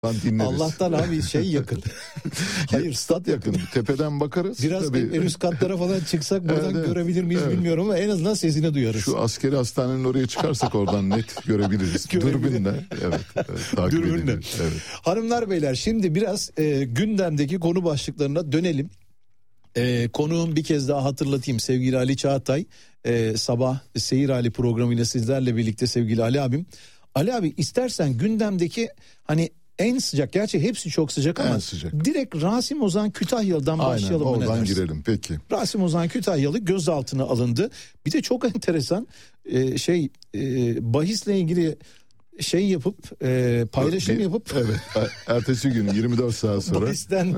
dinleriz. Allah'tan abi şey yakın. Hayır, stat yakın. Tepeden bakarız. Biraz tabii. en üst katlara falan çıksak buradan Evet, görebilir miyiz bilmiyorum ama en azından sesini duyarız. Şu askeri hastanenin oraya çıkarsak oradan net görebiliriz. Dürbünle. Evet, takip Dürbünle. edebiliriz. Evet. Hanımlar beyler, şimdi biraz gündemdeki konu başlıklarına dönelim. Konuğum, bir kez daha hatırlatayım, sevgili Ali Çağatay. Sabah Seyir Hali programıyla sizlerle birlikte sevgili Ali abim. Ali abi, istersen gündemdeki hani en sıcak, gerçi hepsi çok sıcak ama direkt Rasim Ozan Kütahyalı'dan başlayalım. Aynen, oradan girelim peki. Rasim Ozan Kütahyalı gözaltına alındı. Bir de çok enteresan bahisle ilgili yapıp paylaşım yapıp evet, ertesi gün 24 saat sonra bahisten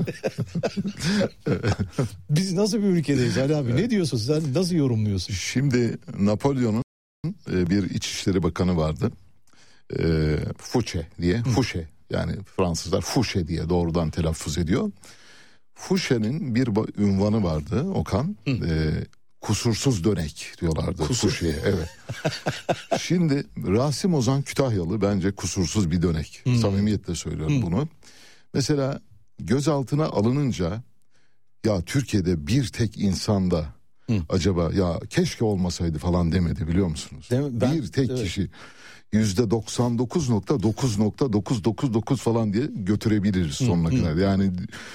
biz nasıl bir ülkedeyiz Ali abi, ne diyorsun, sen nasıl yorumluyorsun? Şimdi Napolyon'un bir İçişleri Bakanı vardı, Fouché diye. Fouché, yani Fransızlar Fouché diye doğrudan telaffuz ediyor. Fouché'nin bir ünvanı vardı Okan. Kusursuz dönek diyorlardı Fouché'ye. Evet. Şimdi Rasim Ozan Kütahyalı bence kusursuz bir dönek. Samimiyetle söylüyorum bunu. Mesela gözaltına alınınca ya Türkiye'de bir tek insanda acaba ya keşke olmasaydı falan demedi, biliyor musunuz? Bir tek kişi %99.99999 falan diye götürebiliriz sonuna kadar. Yani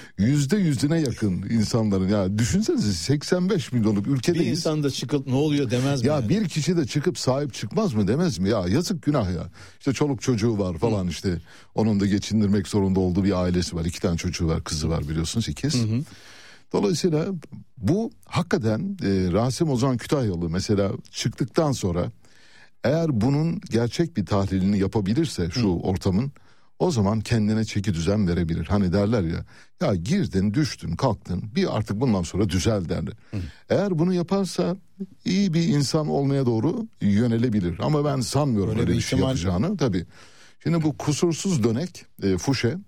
%100'üne yakın insanların, ya düşünsenize 85 milyonluk ülkedeyiz. Bir insan da çıkıp ne oluyor demez mi? Ya yani? Bir kişi de çıkıp sahip çıkmaz mı, demez mi? Ya yazık, günah ya. İşte çoluk çocuğu var falan, işte onun da geçindirmek zorunda olduğu bir ailesi var. 2 tane çocuğu var, kızı var biliyorsunuz, ikiz. Dolayısıyla bu hakikaten Rasim Ozan Kütahyalı mesela çıktıktan sonra eğer bunun gerçek bir tahlilini yapabilirse şu ortamın, o zaman kendine çeki düzen verebilir. Hani derler ya girdin, düştün, kalktın, bir artık bundan sonra düzel derler. Eğer bunu yaparsa iyi bir insan olmaya doğru yönelebilir. Ama ben sanmıyorum öyle bir şey yapacağını. Tabii. Şimdi bu kusursuz dönek Fouché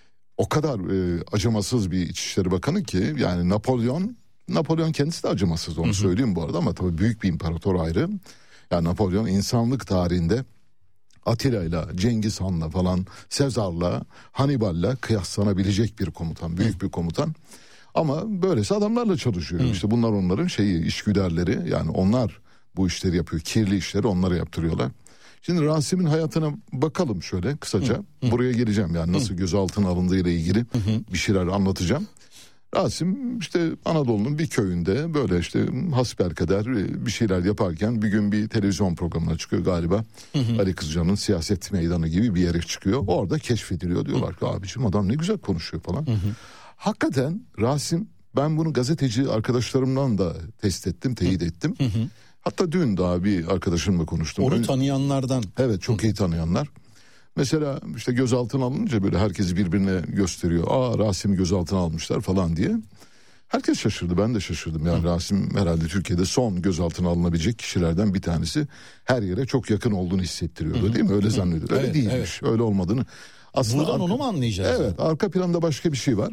o kadar acımasız bir İçişleri Bakanı ki, yani Napolyon kendisi de acımasız, onu söyleyeyim bu arada, ama tabii büyük bir imparator ayrı. Yani Napolyon insanlık tarihinde Atilla'yla, Cengiz Han'la falan, Sezar'la, Hannibal'la kıyaslanabilecek bir komutan, büyük bir komutan. Ama böylesi adamlarla çalışıyor. İşte bunlar onların işgüdarları, yani onlar bu işleri yapıyor. Kirli işleri onlara yaptırıyorlar. Şimdi Rasim'in hayatına bakalım şöyle kısaca. Buraya geleceğim, yani nasıl gözaltına alındığı ile ilgili bir şeyler anlatacağım. Rasim işte Anadolu'nun bir köyünde böyle işte hasbelkader bir şeyler yaparken bir gün bir televizyon programına çıkıyor galiba. Ali Kızcan'ın Siyaset Meydanı gibi bir yere çıkıyor. Orada keşfediliyor, diyorlar ki abicim adam ne güzel konuşuyor falan. Hakikaten Rasim, ben bunu gazeteci arkadaşlarımdan da teyit ettim. Hatta dün daha bir arkadaşımla konuştum. Onu tanıyanlardan. Evet, çok iyi tanıyanlar. Mesela işte gözaltına alınınca böyle herkes birbirine gösteriyor. Rasim'i gözaltına almışlar falan diye. Herkes şaşırdı, ben de şaşırdım. Yani Rasim herhalde Türkiye'de son gözaltına alınabilecek kişilerden bir tanesi. Her yere çok yakın olduğunu hissettiriyordu, değil mi? Öyle zannediyor. Öyle değilmiş. Öyle olmadığını. Aslında buradan onu mu anlayacağız? Evet, arka planda başka bir şey var.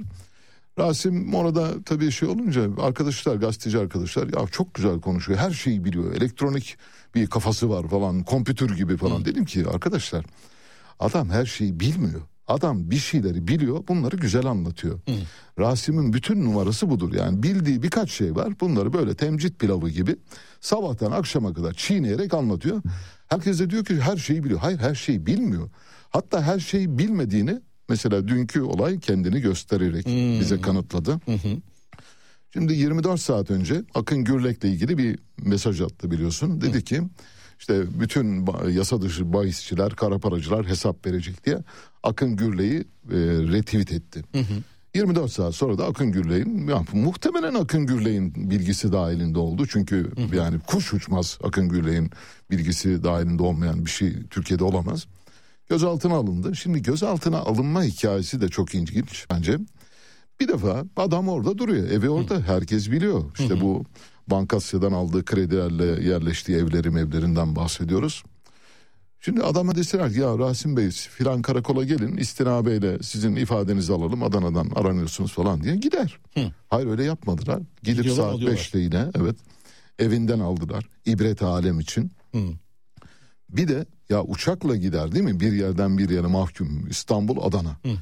Rasim orada tabii olunca arkadaşlar, gazeteci arkadaşlar, ya çok güzel konuşuyor, her şeyi biliyor, elektronik bir kafası var falan, kompütür gibi falan. Dedim ki arkadaşlar, adam her şeyi bilmiyor. Adam bir şeyleri biliyor, bunları güzel anlatıyor. Rasim'in bütün numarası budur. Yani bildiği birkaç şey var. Bunları böyle temcit pilavı gibi sabahtan akşama kadar çiğneyerek anlatıyor. Herkes de diyor ki her şeyi biliyor. Hayır, her şeyi bilmiyor. Hatta her şeyi bilmediğini mesela dünkü olay kendini göstererek bize kanıtladı. Şimdi 24 saat önce Akın Gürlek'le ilgili bir mesaj attı, biliyorsun. Dedi ki işte bütün yasa dışı bahisçiler, kara paracılar hesap verecek diye Akın Gürlek'i retweet etti. 24 saat sonra da Akın Gürlek'in, muhtemelen Akın Gürlek'in bilgisi dahilinde oldu. Çünkü yani kuş uçmaz Akın Gürlek'in bilgisi dahilinde olmayan bir şey Türkiye'de olamaz. Gözaltına alındı. Şimdi gözaltına alınma hikayesi de çok ilginç bence. Bir defa adam orada duruyor. Evi orada. Herkes biliyor. İşte bu Bankasya'dan aldığı kredilerle yerleştiği evlerinden bahsediyoruz. Şimdi adama deseler ki ya Rasim Bey filan karakola gelin, istinabeyle sizin ifadenizi alalım, Adana'dan aranıyorsunuz falan diye gider. Hayır, öyle yapmadılar. Gidip saat 5'te yine evinden aldılar. İbret alem için. Bir de Ya uçakla gider değil mi? Bir yerden bir yere mahkum. İstanbul, Adana.